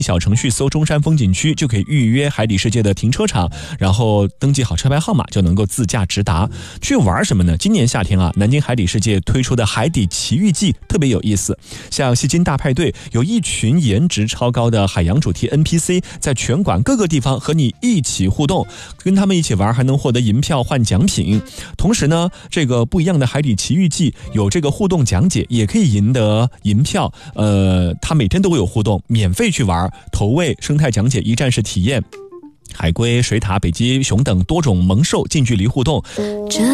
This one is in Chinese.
小程序搜中山风景区就可以预约海底世界的停车场，然后登记好车牌号码就能够自驾直达。去玩什么呢？今年夏天啊，南京海底世界推出的海底奇遇记特别有意思。像吸金大派对，有一群颜值超高的海洋主题 NPC 在全馆各个地方和你一起互动，跟他们一起玩还能获得银票换奖品。同时呢，这个不一样的海底奇遇记有这个互动讲解，也可以赢得银票。它每天都会有互动，免费去玩，投喂、生态讲解、一站式体验。海龟、水獭、北极熊等多种萌兽近距离互动。